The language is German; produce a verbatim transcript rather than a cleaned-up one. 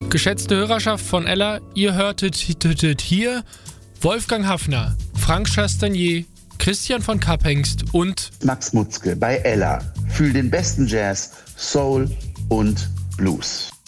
Geschätzte Hörerschaft von Ella, ihr hörtet hier Wolfgang Haffner, Frank Chastanier, Christian von Kapphengst und Max Mutzke bei Ella. Fühl den besten Jazz, Soul und Blues.